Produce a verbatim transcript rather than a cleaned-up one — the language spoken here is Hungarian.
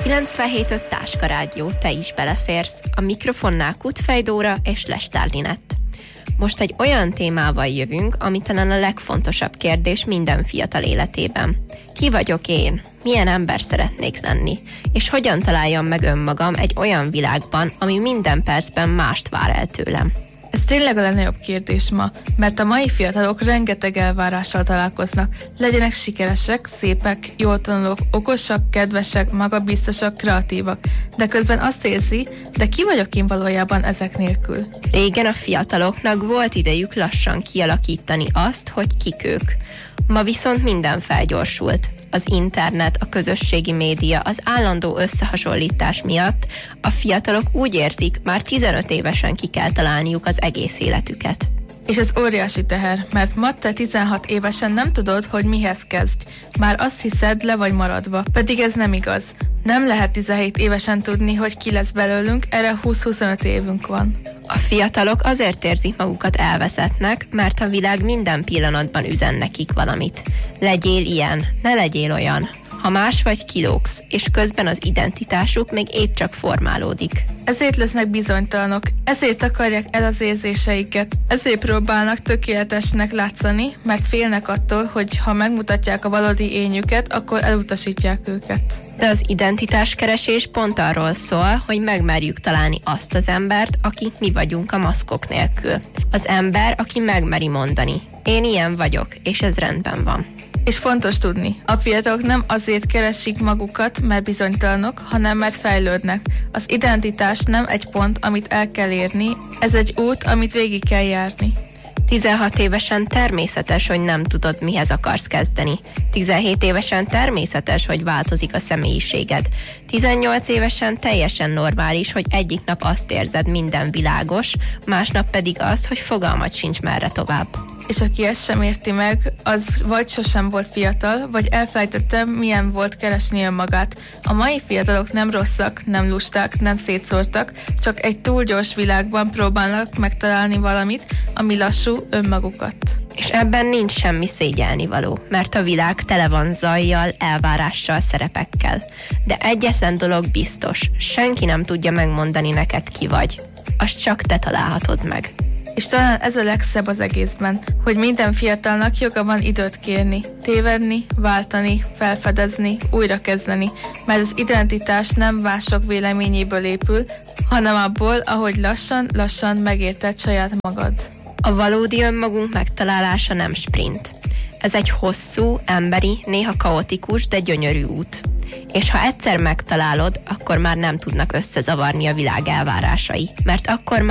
kilencvenhét öt Táska Rádió, te is beleférsz. A mikrofonnál Kutfej Dóra és Lestár Linett. Most egy olyan témával jövünk, ami talán a legfontosabb kérdés minden fiatal életében. Ki vagyok én? Milyen ember szeretnék lenni? És hogyan találjam meg önmagam egy olyan világban, ami minden percben mást vár el tőlem? Ez tényleg a legnagyobb kérdés ma, mert a mai fiatalok rengeteg elvárással találkoznak. Legyenek sikeresek, szépek, jól tanulók, okosak, kedvesek, magabiztosak, kreatívak. De közben azt érzi, de ki vagyok én valójában ezek nélkül? Régen a fiataloknak volt idejük lassan kialakítani azt, hogy kik ők. Ma viszont minden felgyorsult. Az internet, a közösségi média, az állandó összehasonlítás miatt a fiatalok úgy érzik, már tizenöt évesen ki kell találniuk az egész életüket. És ez óriási teher, mert ma te tizenhat évesen nem tudod, hogy mihez kezdj. Már azt hiszed, le vagy maradva, pedig ez nem igaz. Nem lehet tizenhét évesen tudni, hogy ki lesz belőlünk, erre húsz-huszonöt évünk van. A fiatalok azért érzik magukat elveszettnek, mert a világ minden pillanatban üzen nekik valamit. Legyél ilyen, ne legyél olyan. Ha más vagy, kilógsz, és közben az identitásuk még épp csak formálódik. Ezért lesznek bizonytalanok, ezért akarják el az érzéseiket, ezért próbálnak tökéletesnek látszani, mert félnek attól, hogy ha megmutatják a valódi énjüket, akkor elutasítják őket. De az identitáskeresés pont arról szól, hogy megmerjük találni azt az embert, aki mi vagyunk a maszkok nélkül. Az ember, aki megmeri mondani. Én ilyen vagyok, és ez rendben van. És fontos tudni, a fiatalok nem azért keresik magukat, mert bizonytalanok, hanem mert fejlődnek. Az identitás nem egy pont, amit el kell érni, ez egy út, amit végig kell járni. tizenhat évesen természetes, hogy nem tudod, mihez akarsz kezdeni. tizenhét évesen természetes, hogy változik a személyiséged. tizennyolc évesen teljesen normális, hogy egyik nap azt érzed, minden világos, másnap pedig az, hogy fogalmat sincs merre tovább. És aki ezt sem érti meg, az vagy sosem volt fiatal, vagy elfelejtette, milyen volt keresni önmagát. A mai fiatalok nem rosszak, nem lusták, nem szétszórtak, csak egy túl gyors világban próbálnak megtalálni valamit, ami lassú, önmagukat. És ebben nincs semmi szégyelnivaló, mert a világ tele van zajjal, elvárással, szerepekkel. De egyetlen dolog biztos, senki nem tudja megmondani neked, ki vagy. Azt csak te találhatod meg. És talán ez a legszebb az egészben, hogy minden fiatalnak joga van időt kérni, tévedni, váltani, felfedezni, újrakezdeni, mert az identitás nem mások véleményéből épül, hanem abból, ahogy lassan-lassan megérted saját magad. A valódi önmagunk megtalálása nem sprint. Ez egy hosszú, emberi, néha kaotikus, de gyönyörű út. És ha egyszer megtalálod, akkor már nem tudnak összezavarni a világ elvárásai, mert akkor már